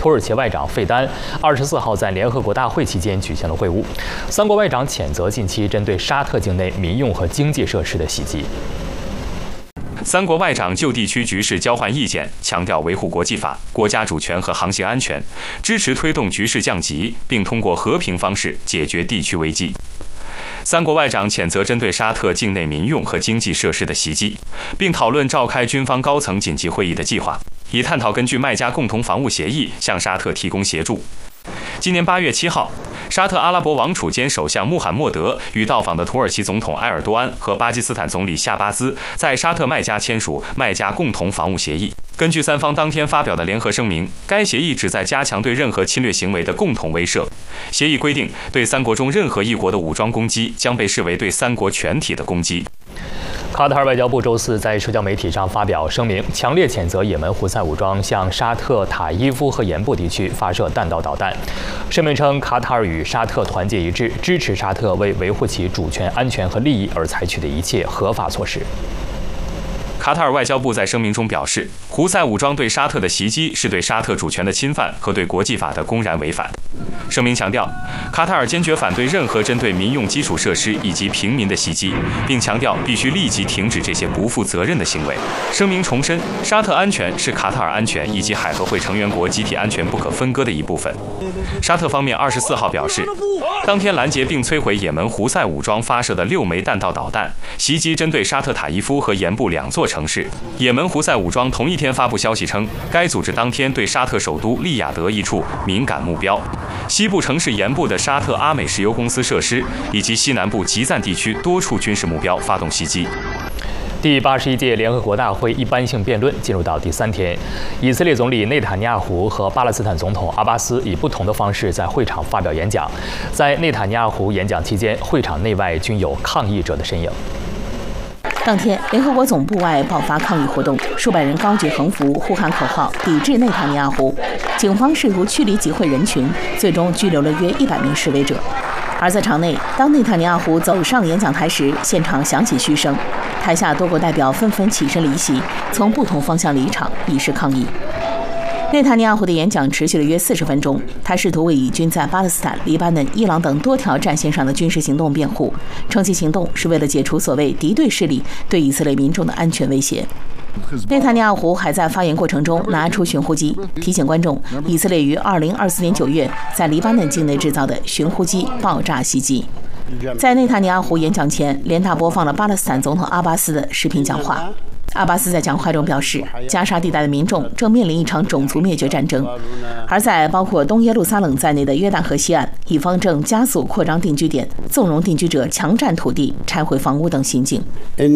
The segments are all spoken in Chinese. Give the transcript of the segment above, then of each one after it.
土耳其外长费丹24号在联合国大会期间举行了会晤，三国外长谴责近期针对沙特境内民用和经济设施的袭击。 三国外长就地区局势交换意见，强调维护国际法、国家主权和航行安全，支持推动局势降级，并通过和平方式解决地区危机。三国外长谴责针对沙特境内民用和经济设施的袭击，并讨论召开军方高层紧急会议的计划，以探讨根据麦加共同防务协议向沙特提供协助。今年8月7号，沙特阿拉伯王储兼首相穆罕默德与到访的土耳其总统埃尔多安和巴基斯坦总理夏巴兹在沙特麦加签署麦加共同防务协议。根据三方当天发表的联合声明，该协议旨在加强对任何侵略行为的共同威慑。协议规定，对三国中任何一国的武装攻击将被视为对三国全体的攻击。 卡塔尔外交部周四在社交媒体上发表声明，强烈谴责也门胡塞武装向沙特塔伊夫和盐布地区发射弹道导弹。声明称，卡塔尔与沙特团结一致，支持沙特为维护其主权、安全和利益而采取的一切合法措施。 卡塔尔外交部在声明中表示，胡塞武装对沙特的袭击是对沙特主权的侵犯和对国际法的公然违反。声明强调，卡塔尔坚决反对任何针对民用基础设施以及平民的袭击，并强调必须立即停止这些不负责任的行为。声明重申，沙特安全是卡塔尔安全以及海合会成员国集体安全不可分割的一部分。沙特方面24号表示，当天拦截并摧毁也门胡塞武装发射的6枚弹道导弹，袭击针对沙特塔伊夫和盐布2座城市。也门胡塞武装同一天发布消息称，该组织当天对沙特首都利雅得一处敏感目标、西部城市盐布的沙特阿美石油公司设施以及西南部吉赞地区多处军事目标发动袭击。 第81届联合国大会一般性辩论进入到第3天，以色列总理内塔尼亚胡和巴勒斯坦总统阿巴斯以不同的方式在会场发表演讲。在内塔尼亚胡演讲期间，会场内外均有抗议者的身影。 当天，联合国总部外爆发抗议活动，数百人高举横幅，呼喊口号，抵制内塔尼亚胡。警方试图驱离集会人群，最终拘留了约100名示威者。而在场内，当内塔尼亚胡走上演讲台时，现场响起嘘声，台下多国代表纷纷起身离席，从不同方向离场，以示抗议。内塔尼亚胡的演讲持续了约40分钟，他试图为以军在巴勒斯坦、黎巴嫩、伊朗等多条战线上的军事行动辩护，称其行动是为了解除所谓敌对势力对以色列民众的安全威胁。内塔尼亚胡还在发言过程中拿出寻呼机，提醒观众以色列于2024年9月在黎巴嫩境内制造的寻呼机爆炸袭击。在内塔尼亚胡演讲前，连大播放了巴勒斯坦总统阿巴斯的视频讲话。阿巴斯在讲话中表示，加沙地带的民众正面临一场种族灭绝战争，而在包括东耶路撒冷在内的约旦河西岸，以方正加速扩张定居点，纵容定居者强占土地、拆毁房屋等行径。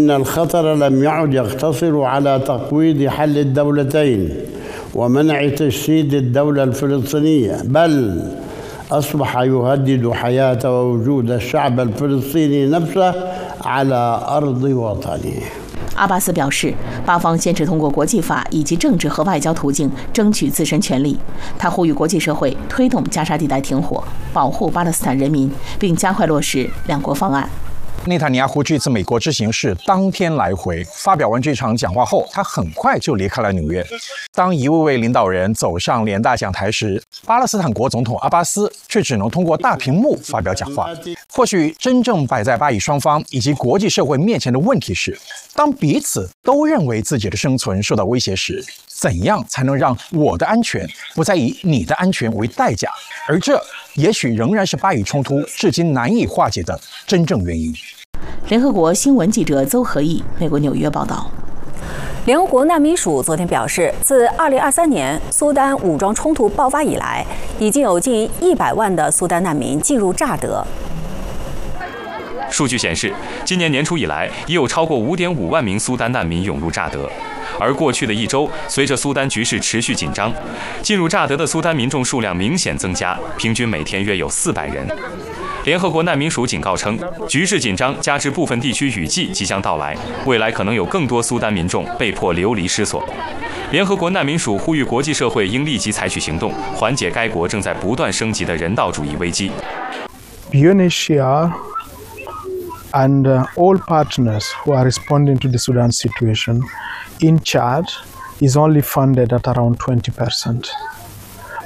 أصبح يهدد حياة ووجود الشعب الفلسطيني نفسه على أرض وطنه。 阿巴斯表示，巴方坚持通过国际法以及政治和外交途径争取自身权利。他呼吁国际社会推动加沙地带停火，保护巴勒斯坦人民，并加快落实2国方案。 内塔尼亚胡这次美国之行是当天来回，发表完这场讲话后，他很快就离开了纽约。当一位位领导人走上联大讲台时，巴勒斯坦国总统阿巴斯却只能通过大屏幕发表讲话。或许真正摆在巴以双方以及国际社会面前的问题是，当彼此都认为自己的生存受到威胁时，怎样才能让我的安全不再以你的安全为代价？而这也许仍然是巴以冲突至今难以化解的真正原因。 联合国新闻记者邹和义，美国纽约报道。 联合国难民署昨天表示，自2023年苏丹武装冲突爆发以来，已经有近100万的苏丹难民进入乍得。 数据显示，今年年初以来，已有超过5.5万名苏丹难民涌入乍得。而过去的1周，随着苏丹局势持续紧张，进入乍得的苏丹民众数量明显增加，平均每天约有400人。联合国难民署警告称，局势紧张加之部分地区雨季即将到来，未来可能有更多苏丹民众被迫流离失所。联合国难民署呼吁国际社会应立即采取行动，缓解该国正在不断升级的人道主义危机。 UNHCR and all partners who are responding to the Sudan situation in Chad is only funded at around 20%.